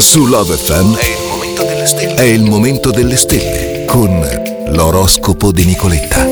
Su Love FM è il momento delle stelle con l'oroscopo di Nicoletta.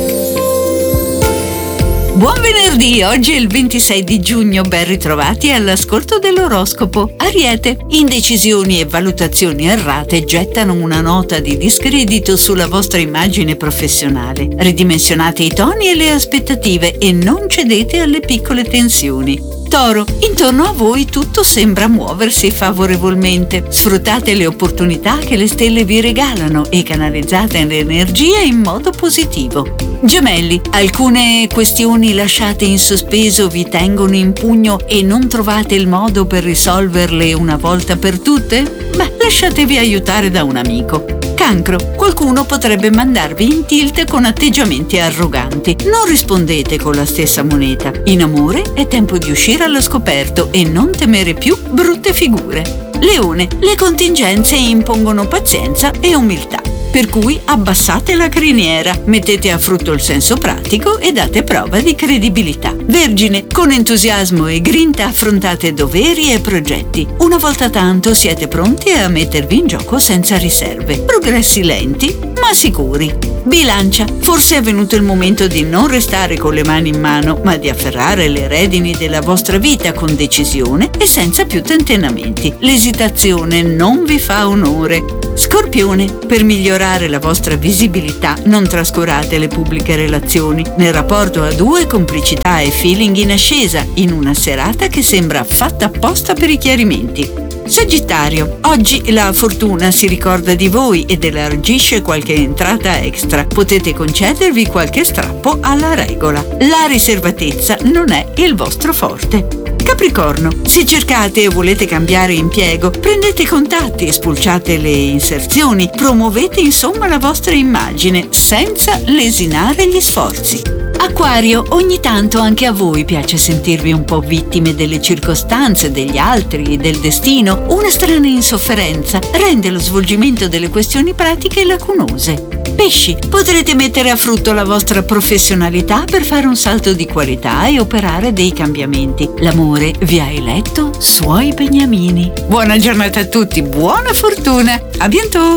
Buon venerdì, oggi è il 26 di giugno, ben ritrovati all'ascolto dell'oroscopo. Ariete, indecisioni e valutazioni errate gettano una nota di discredito sulla vostra immagine professionale. Ridimensionate i toni e le aspettative e non cedete alle piccole tensioni. Toro, intorno a voi tutto sembra muoversi favorevolmente. Sfruttate le opportunità che le stelle vi regalano e canalizzate le energie in modo positivo. Gemelli, alcune questioni lasciate in sospeso vi tengono in pugno e non trovate il modo per risolverle una volta per tutte? Beh, lasciatevi aiutare da un amico. Cancro, qualcuno potrebbe mandarvi in tilt con atteggiamenti arroganti. Non rispondete con la stessa moneta. In amore è tempo di uscire allo scoperto e non temere più brutte figure. Leone, le contingenze impongono pazienza e umiltà, per cui abbassate la criniera, mettete a frutto il senso pratico e date prova di credibilità. Vergine, con entusiasmo e grinta affrontate doveri e progetti. Una volta tanto siete pronti a mettervi in gioco senza riserve. Progressi lenti, ma sicuri. Bilancia, forse è venuto il momento di non restare con le mani in mano, ma di afferrare le redini della vostra vita con decisione e senza più tentennamenti. L'esitazione non vi fa onore. Scorpione, per migliorare la vostra visibilità non trascurate le pubbliche relazioni. Nel rapporto a due, complicità e feeling in ascesa, in una serata che sembra fatta apposta per i chiarimenti. Sagittario, oggi la fortuna si ricorda di voi ed elargisce qualche entrata extra. Potete concedervi qualche strappo alla regola. La riservatezza non è il vostro forte. Capricorno, se cercate e volete cambiare impiego, prendete contatti, spulciate le inserzioni, promuovete insomma la vostra immagine senza lesinare gli sforzi. Acquario, ogni tanto anche a voi piace sentirvi un po' vittime delle circostanze, degli altri, del destino. Una strana insofferenza rende lo svolgimento delle questioni pratiche lacunose. Pesci, potrete mettere a frutto la vostra professionalità per fare un salto di qualità e operare dei cambiamenti. L'amore vi ha eletto suoi beniamini. Buona giornata a tutti, buona fortuna, a bientôt!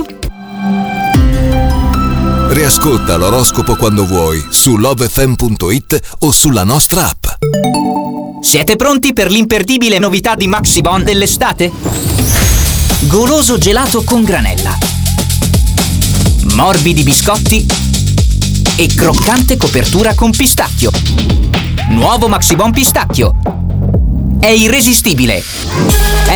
Riascolta l'oroscopo quando vuoi su lovefm.it o sulla nostra app. Siete pronti per l'imperdibile novità di Maxibon dell'estate? Goloso gelato con granella, morbidi biscotti e croccante copertura con pistacchio. Nuovo Maxibon pistacchio. È irresistibile. È